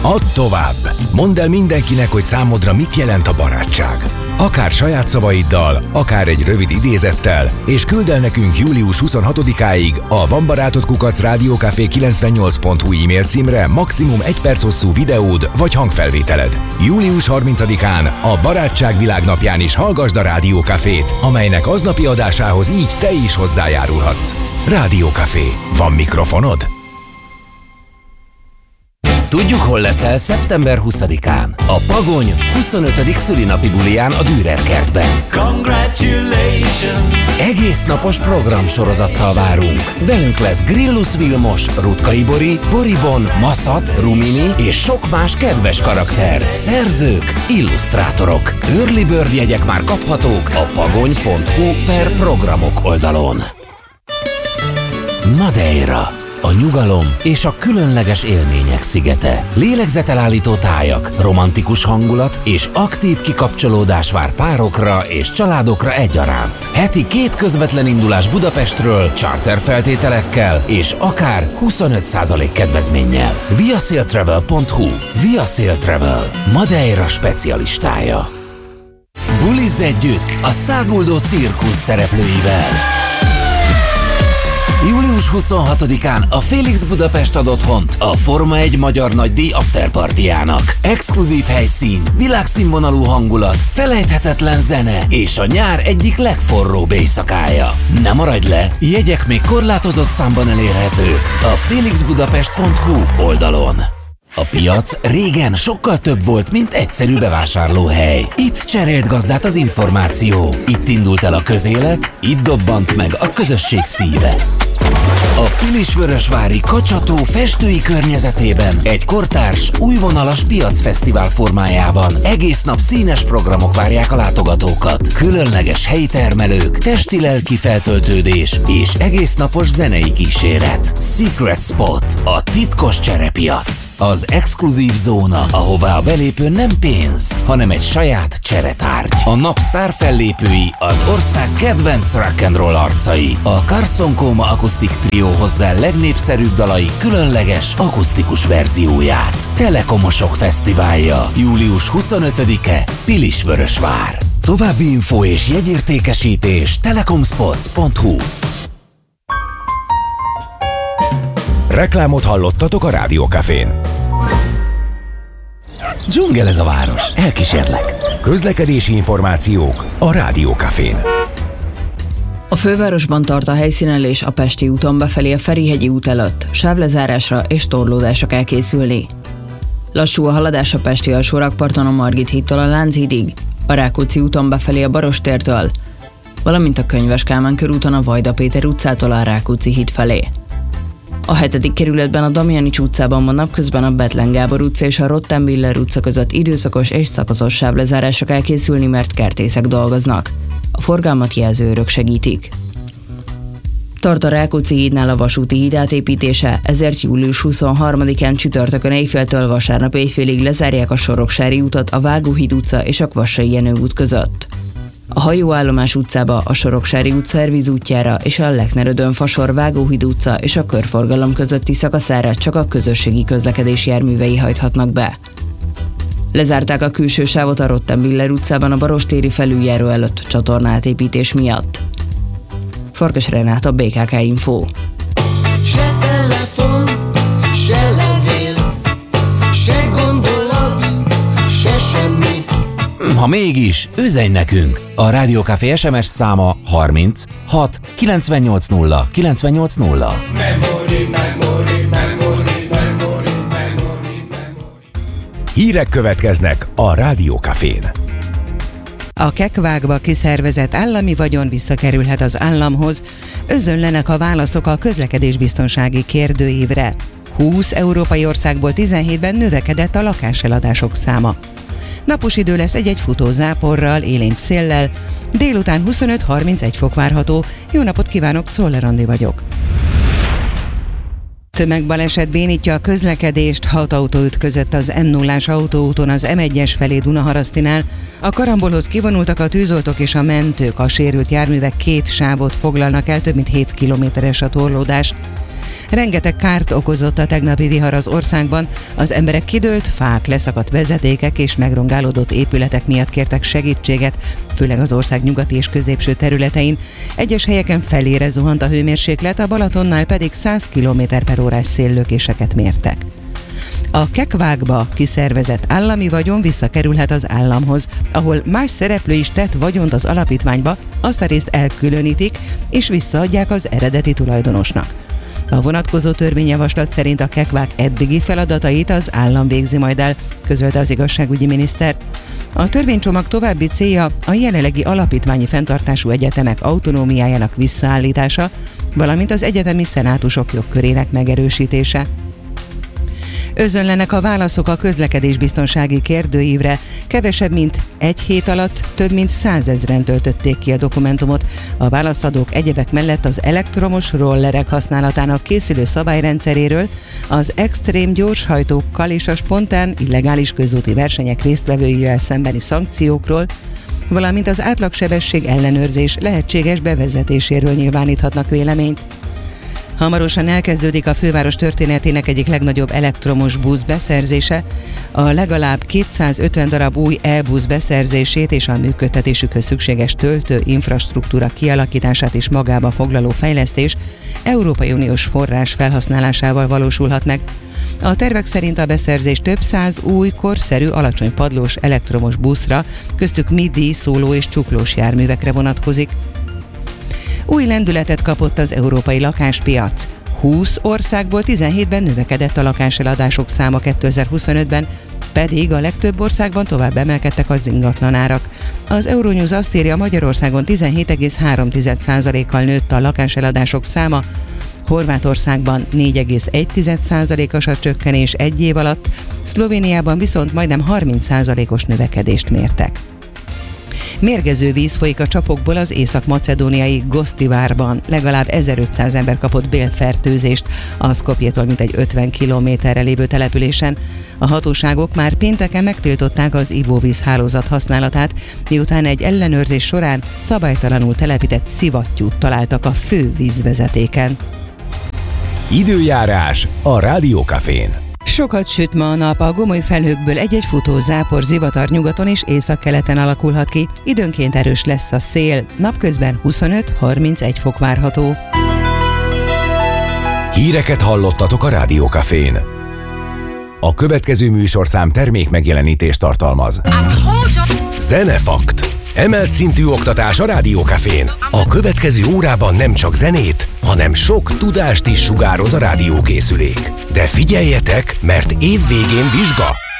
Add tovább! Mondd el mindenkinek, hogy számodra mit jelent a barátság. Akár saját szavaiddal, akár egy rövid idézettel, és küld el nekünk július 26-áig a vanbarátod@rádiókafé98.hu e-mail címre maximum 1 perc hosszú videód vagy hangfelvételed. Július 30-án a Barátság Világnapján is hallgasd a Rádiókafét, amelynek aznapi adásához így te is hozzájárulhatsz. Rádiókafé. Van mikrofonod? Tudjuk, hol leszel szeptember 20-án? A Pagony 25. szülinapi buliján a Dürer kertben. Congratulations! Egész napos programsorozattal várunk. Velünk lesz Grillus Vilmos, Rutkai Bori, Boribon, Maszat, Rumini és sok más kedves karakter. Szerzők, illusztrátorok. Early Bird jegyek már kaphatók a pagony.hu/programok oldalon. Madeira. A nyugalom és a különleges élmények szigete. Lélegzetelállító tájak, romantikus hangulat és aktív kikapcsolódás vár párokra és családokra egyaránt. Heti 2 közvetlen indulás Budapestről, charter feltételekkel és akár 25% kedvezménnyel. viasailtravel.hu. Via Travel. Madeira specialistája. Bulizz együtt a száguldó cirkusz szereplőivel. Július 26-án a Félix Budapest ad otthont a Forma 1 magyar nagydíj afterpartyjának. Exkluzív helyszín, világszínvonalú hangulat, felejthetetlen zene és a nyár egyik legforróbb éjszakája. Ne maradj le, jegyek még korlátozott számban elérhetők a felixbudapest.hu oldalon. A piac régen sokkal több volt, mint egyszerű bevásárlóhely. Itt cserélt gazdát az információ. Itt indult el a közélet, itt dobbant meg a közösség szíve. A Pilisvörösvári Kacsató festői környezetében egy kortárs, újvonalas piacfesztivál formájában egész nap színes programok várják a látogatókat. Különleges helyi termelők, testi-lelki feltöltődés és egész napos zenei kíséret. Secret Spot, a titkos cserepiac. Az exkluzív zóna, ahová a belépő nem pénz, hanem egy saját cseretárgy. A nap sztár fellépői az ország kedvenc rock'n'roll arcai. A Carson Coma akusztik trió hozzá legnépszerűbb dalai különleges akusztikus verzióját. Telekomosok fesztiválja, július 25-e, Pilisvörösvár. További info és jegyértékesítés telekomspots.hu. Reklámot hallottatok a Rádiókafén. Dzsungel ez a város, elkísérlek. Közlekedési információk a Rádiókafén. A fővárosban tart a helyszínelés a Pesti úton befelé a Ferihegyi út előtt. Sávlezárásra és torlódásra kell készülni. Lassú a haladás a Pesti alsórakparton a Margit hídtól a Lánchídig, a Rákóczi úton befelé a Barostértől, valamint a Könyves Kálmán körúton a Vajda Péter utcától a Rákóczi híd felé. A 7. kerületben a Damjanics utcában van napközben a Bethlen Gábor utca és a Rottenbiller utca között időszakos és szakaszos sávlezárásra kell készülni, mert kertészek dolgoznak. A forgalmat jelzőrök segítik. Tart a Rákóczi hídnál a vasúti híd átépítése, ezért július 23-án csütörtökön éjféltől vasárnap éjfélig lezárják a Soroksári utat a Vágóhíd utca és a Kvassai Jenő út között. A Hajóállomás utcába, a Soroksári út szervizútjára és a Lechner-Ödön-Fasor Vágóhíd utca és a körforgalom közötti szakaszára csak a közösségi közlekedés járművei hajthatnak be. Lezárták a külső sávot a Rottenbiller utcában a Barostéri felüljáró előtt csatornátépítés miatt. Farkas Renáta, BKK Info. Se telefon, se levél, se gondolat, se semmi. Ha mégis, üzenj nekünk! A Rádiókafé SMS száma 30 6 980 980. Memory. Hírek következnek a Rádiókafén. A kekvágba kiszervezett állami vagyon visszakerülhet az államhoz, özönlenek a válaszok a közlekedésbiztonsági kérdőívre. 20 európai országból 17-ben növekedett a lakáseladások száma. Napos idő lesz egy-egy futó záporral, élénk széllel, délután 25-31 fok várható. Jó napot kívánok, Czoller Andi vagyok. Tömegbaleset bénítja a közlekedést, 6 autó ütközött az M0-ás autóúton az M1-es felé Dunaharasztinál. A karambolhoz kivonultak a tűzoltók és a mentők, a sérült járművek 2 sávot foglalnak el, több mint 7 kilométeres a torlódás. Rengeteg kárt okozott a tegnapi vihar az országban, az emberek kidőlt fák, leszakadt vezetékek és megrongálódott épületek miatt kértek segítséget, főleg az ország nyugati és középső területein. Egyes helyeken felére zuhant a hőmérséklet, a Balatonnál pedig 100 km/órás széllökéseket mértek. A kekvákba kiszervezett állami vagyon visszakerülhet az államhoz, ahol más szereplő is tett vagyont az alapítványba, azt a részt elkülönítik és visszaadják az eredeti tulajdonosnak. A vonatkozó törvényjavaslat szerint a kekvák eddigi feladatait az állam végzi majd el, közölte az igazságügyi miniszter. A törvénycsomag további célja a jelenlegi alapítványi fenntartású egyetemek autonómiájának visszaállítása, valamint az egyetemi szenátusok jogkörének megerősítése. Özönlenek a válaszok a közlekedésbiztonsági kérdőívre. Kevesebb mint egy hét alatt több mint 100 000-en töltötték ki a dokumentumot. A válaszadók egyebek mellett az elektromos rollerek használatának készülő szabályrendszeréről, az extrém gyorshajtókkal és a spontán illegális közúti versenyek résztvevőivel szembeni szankciókról, valamint az átlagsebesség ellenőrzés lehetséges bevezetéséről nyilváníthatnak véleményt. Hamarosan elkezdődik a főváros történetének egyik legnagyobb elektromos busz beszerzése. A legalább 250 darab új e-busz beszerzését és a működtetésükhöz szükséges töltő infrastruktúra kialakítását is magába foglaló fejlesztés Európai Uniós forrás felhasználásával valósulhat meg. A tervek szerint a beszerzés több száz új, korszerű, alacsony padlós elektromos buszra, köztük midi, szóló és csuklós járművekre vonatkozik. Új lendületet kapott az európai lakáspiac. 20 országból 17-ben növekedett a lakáseladások száma 2025-ben, pedig a legtöbb országban tovább emelkedtek az ingatlanárak. Az Euronews azt írja, Magyarországon 17,3%-kal nőtt a lakáseladások száma, Horvátországban 4,1%-os a csökkenés egy év alatt, Szlovéniában viszont majdnem 30%-os növekedést mértek. Mérgező víz folyik a csapokból az észak-macedóniai Gosztivárban. Legalább 1500 ember kapott bélfertőzést a Skopjétól mintegy 50 kilométerre lévő településen. A hatóságok már pénteken megtiltották az ivóvíz hálózat használatát, miután egy ellenőrzés során szabálytalanul telepített szivattyút találtak a fő vízvezetéken. Időjárás a Rádiókafén. Sokat süt ma a nap, a gomoly felhőkből egy-egy futó zápor zivatar nyugaton és északkeleten alakulhat ki. Időnként erős lesz a szél, napközben 25-31 fok várható. Híreket hallottatok a Rádiókafén. A következő műsorszám termék megjelenítést tartalmaz. Zenefakt. Emelt szintű oktatás a Rádiókafén. A következő órában nem csak zenét, hanem sok tudást is sugároz a rádiókészülék. De figyeljetek, mert év végén vizsga!